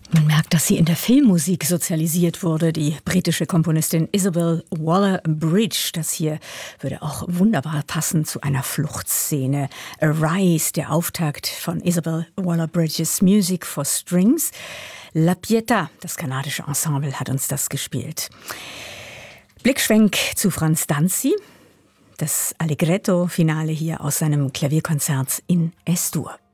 Man merkt, dass sie in der Filmmusik sozialisiert wurde, die britische Komponistin Isabel Waller-Bridge. Das hier würde auch wunderbar passen zu einer Fluchtszene. Arise, der Auftakt von Isabel Waller-Bridges Music for Strings. La Pietà, das kanadische Ensemble, hat uns das gespielt. Blickschwenk zu Franz Danzi. Das Allegretto-Finale hier aus seinem Klavierkonzert in Es-Dur.